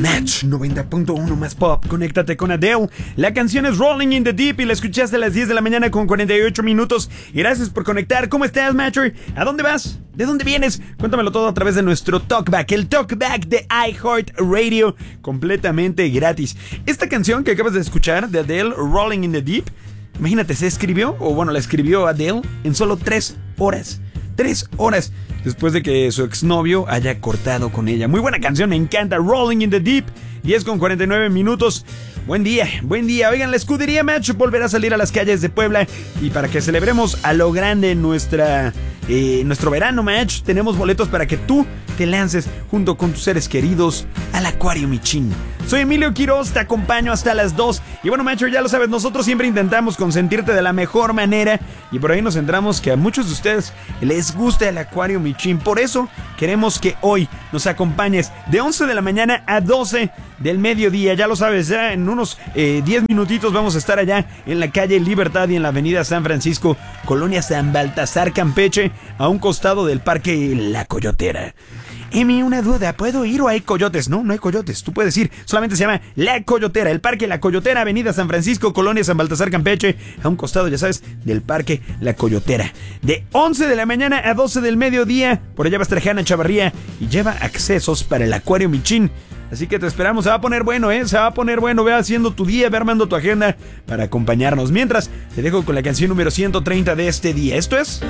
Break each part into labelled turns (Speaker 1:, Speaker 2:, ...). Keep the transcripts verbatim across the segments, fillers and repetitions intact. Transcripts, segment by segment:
Speaker 1: Match noventa punto uno más pop. Conéctate con Adele. La canción es Rolling in the Deep y la escuchaste a las diez de la mañana con cuarenta y ocho minutos. Y gracias por conectar. ¿Cómo estás, Matcher? ¿A dónde vas? ¿De dónde vienes? Cuéntamelo todo a través de nuestro Talkback, el Talkback de iHeartRadio, completamente gratis. Esta canción que acabas de escuchar de Adele, Rolling in the Deep, imagínate, se escribió, o bueno, la escribió Adele en solo tres horas. Tres horas después de que su exnovio haya cortado con ella. Muy buena canción, me encanta. Rolling in the Deep. diez con cuarenta y nueve minutos. Buen día, buen día. Oigan, la Escudería Match volverá a salir a las calles de Puebla. Y para que celebremos a lo grande nuestra, eh, nuestro verano, Match, tenemos boletos para que tú te lances junto con tus seres queridos al Acuario Michin. Soy Emilio Quiroz, te acompaño hasta las dos. Y bueno, Matcher, ya lo sabes, nosotros siempre intentamos consentirte de la mejor manera. Y por ahí nos centramos que a muchos de ustedes les gusta el Acuario Michin. Por eso queremos que hoy nos acompañes de once de la mañana a doce del mediodía. Ya lo sabes, ya en unos eh, diez minutitos vamos a estar allá en la calle Libertad y en la avenida San Francisco, Colonia San Baltasar, Campeche, a un costado del Parque La Coyotera. Emi, una duda, ¿puedo ir o hay coyotes? No, no hay coyotes, tú puedes ir, solamente se llama La Coyotera, el Parque La Coyotera, avenida San Francisco, Colonia San Baltasar, Campeche, a un costado, ya sabes, del Parque La Coyotera. De once de la mañana a doce del mediodía, por allá va a estar Hanna Chavarría y lleva accesos para el Acuario Michin. Así que te esperamos, se va a poner bueno, ¿eh? Se va a poner bueno, ve haciendo tu día, ve armando tu agenda para acompañarnos. Mientras, te dejo con la canción número ciento treinta de este día. Esto es...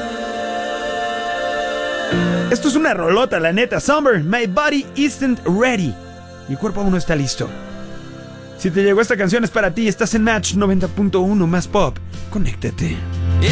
Speaker 1: Esto es una rolota, la neta. Summer, My Body Isn't Ready. Mi cuerpo aún no está listo. Si te llegó esta canción es para ti, estás en Match noventa punto uno más pop. Conéctate.